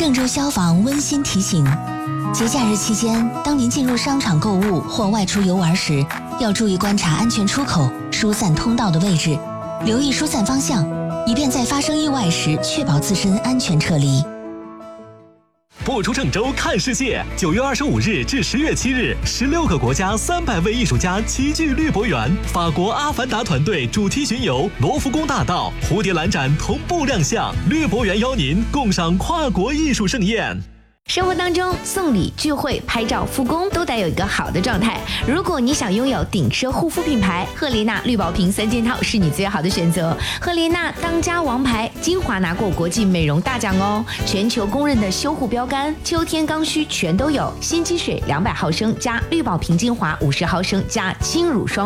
郑州消防温馨提醒：节假日期间，当您进入商场购物或外出游玩时，要注意观察安全出口、疏散通道的位置，留意疏散方向，以便在发生意外时确保自身安全撤离。 不出郑州看世界，9月25日至10月7日，16个国家300位艺术家齐聚绿博园，法国阿凡达团队主题巡游罗浮宫大道、蝴蝶兰展同步亮相，绿博园邀您共赏跨国艺术盛宴。 生活当中，送礼、聚会、拍照、复工都得有一个好的状态。如果你想拥有顶奢护肤品牌，赫莲娜绿宝瓶3件套是你最好的选择。赫莲娜当家王牌，精华拿过国际美容大奖哦，全球公认的修护标杆，秋天刚需全都有。新积水200毫升加绿宝瓶精华50毫升加轻乳霜